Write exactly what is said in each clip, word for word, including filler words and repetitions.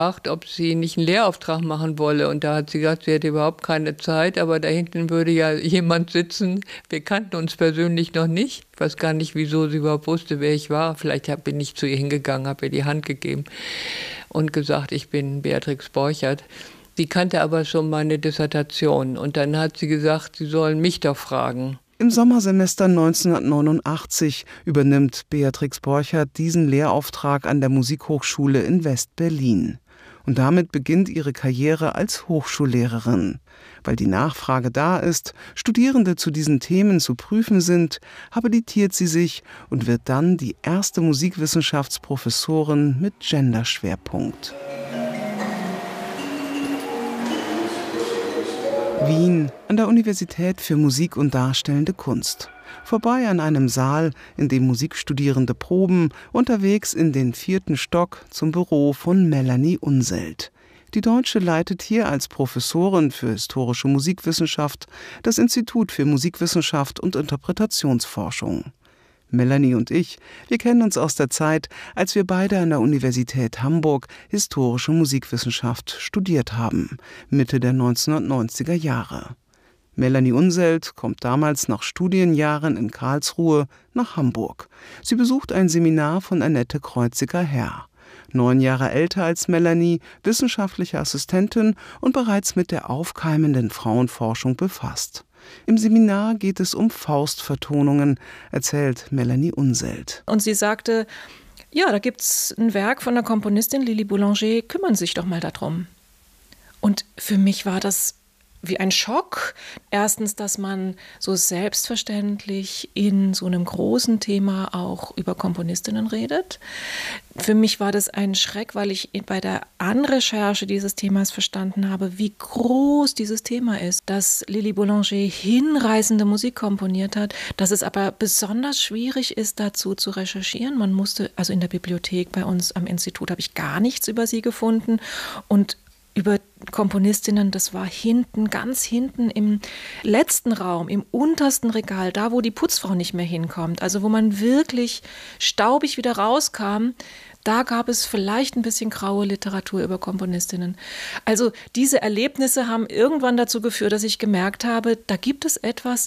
ob sie nicht einen Lehrauftrag machen wolle. Und da hat sie gesagt, sie hätte überhaupt keine Zeit, aber da hinten würde ja jemand sitzen. Wir kannten uns persönlich noch nicht. Ich weiß gar nicht, wieso sie überhaupt wusste, wer ich war. Vielleicht bin ich zu ihr hingegangen, habe ihr die Hand gegeben und gesagt, ich bin Beatrix Borchert. Sie kannte aber schon meine Dissertation. Und dann hat sie gesagt, sie sollen mich doch fragen. Im Sommersemester neunzehnhundertneunundachtzig übernimmt Beatrix Borchert diesen Lehrauftrag an der Musikhochschule in West-Berlin. Und damit beginnt ihre Karriere als Hochschullehrerin. Weil die Nachfrage da ist, Studierende zu diesen Themen zu prüfen sind, habilitiert sie sich und wird dann die erste Musikwissenschaftsprofessorin mit Genderschwerpunkt. Wien, an der Universität für Musik und Darstellende Kunst. Vorbei an einem Saal, in dem Musikstudierende proben, unterwegs in den vierten Stock zum Büro von Melanie Unseld. Die Deutsche leitet hier als Professorin für historische Musikwissenschaft das Institut für Musikwissenschaft und Interpretationsforschung. Melanie und ich, wir kennen uns aus der Zeit, als wir beide an der Universität Hamburg historische Musikwissenschaft studiert haben, Mitte der neunzehnhundertneunziger Jahre. Melanie Unseld kommt damals nach Studienjahren in Karlsruhe nach Hamburg. Sie besucht ein Seminar von Annette Kreuziger-Herr. Neun Jahre älter als Melanie, wissenschaftliche Assistentin und bereits mit der aufkeimenden Frauenforschung befasst. Im Seminar geht es um Faustvertonungen, erzählt Melanie Unseld. Und sie sagte, ja, da gibt's ein Werk von der Komponistin Lili Boulanger, kümmern Sie sich doch mal darum. Und für mich war das wie ein Schock. Erstens, dass man so selbstverständlich in so einem großen Thema auch über Komponistinnen redet. Für mich war das ein Schreck, weil ich bei der Anrecherche dieses Themas verstanden habe, wie groß dieses Thema ist, dass Lili Boulanger hinreißende Musik komponiert hat, dass es aber besonders schwierig ist, dazu zu recherchieren. Man musste, also in der Bibliothek bei uns am Institut habe ich gar nichts über sie gefunden und über Komponistinnen, das war hinten, ganz hinten im letzten Raum, im untersten Regal, da wo die Putzfrau nicht mehr hinkommt, also wo man wirklich staubig wieder rauskam, da gab es vielleicht ein bisschen graue Literatur über Komponistinnen. Also diese Erlebnisse haben irgendwann dazu geführt, dass ich gemerkt habe, da gibt es etwas,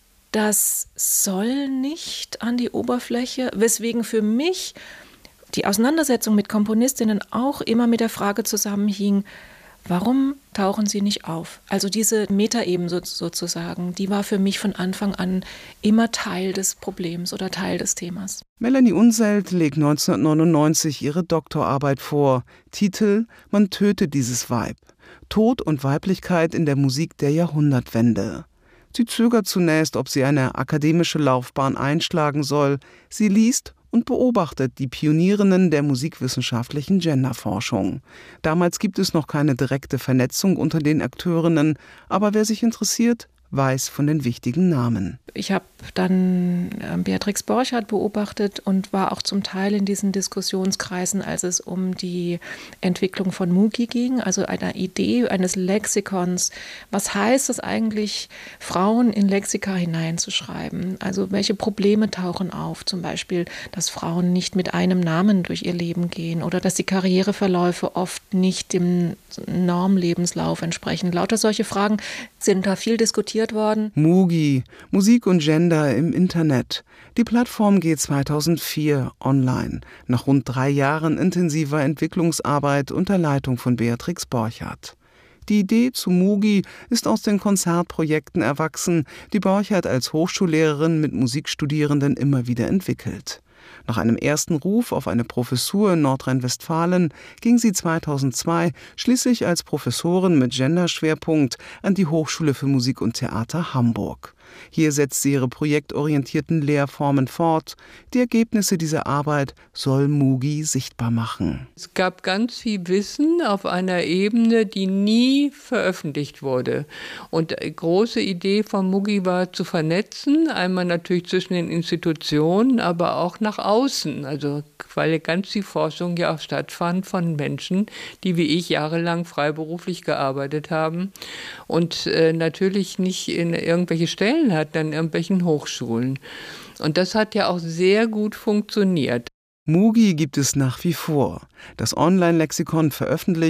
das soll nicht an die Oberfläche, weswegen für mich die Auseinandersetzung mit Komponistinnen auch immer mit der Frage zusammenhing, warum tauchen sie nicht auf? Also diese Metaebene sozusagen, die war für mich von Anfang an immer Teil des Problems oder Teil des Themas. Melanie Unseld legt neunzehnhundertneunundneunzig ihre Doktorarbeit vor. Titel: Man töte dieses Weib. Tod und Weiblichkeit in der Musik der Jahrhundertwende. Sie zögert zunächst, ob sie eine akademische Laufbahn einschlagen soll. Sie liest und beobachtet die Pionierinnen der musikwissenschaftlichen Genderforschung. Damals gibt es noch keine direkte Vernetzung unter den Akteurinnen, aber wer sich interessiert, weiß von den wichtigen Namen. Ich habe dann Beatrix Borchert beobachtet und war auch zum Teil in diesen Diskussionskreisen, als es um die Entwicklung von Mugi ging, also einer Idee eines Lexikons. Was heißt es eigentlich, Frauen in Lexika hineinzuschreiben? Also welche Probleme tauchen auf? Zum Beispiel, dass Frauen nicht mit einem Namen durch ihr Leben gehen oder dass die Karriereverläufe oft nicht dem Normlebenslauf entsprechen. Lauter solche Fragen sind da viel diskutiert worden. Mugi, Musik und Gender im Internet. Die Plattform geht zweitausendvier online, nach rund drei Jahren intensiver Entwicklungsarbeit unter Leitung von Beatrix Borchert. Die Idee zu Mugi ist aus den Konzertprojekten erwachsen, die Borchert als Hochschullehrerin mit Musikstudierenden immer wieder entwickelt. Nach einem ersten Ruf auf eine Professur in Nordrhein-Westfalen ging sie zweitausendzwei schließlich als Professorin mit Genderschwerpunkt an die Hochschule für Musik und Theater Hamburg. Hier setzt sie ihre projektorientierten Lehrformen fort. Die Ergebnisse dieser Arbeit soll Mugi sichtbar machen. Es gab ganz viel Wissen auf einer Ebene, die nie veröffentlicht wurde. Und die große Idee von Mugi war zu vernetzen, einmal natürlich zwischen den Institutionen, aber auch nach außen. Also weil ganz die Forschung ja auch stattfand von Menschen, die wie ich jahrelang freiberuflich gearbeitet haben und äh, natürlich nicht in irgendwelche Stellen hatten an irgendwelchen Hochschulen. Und das hat ja auch sehr gut funktioniert. Mugi gibt es nach wie vor. Das Online-Lexikon veröffentlicht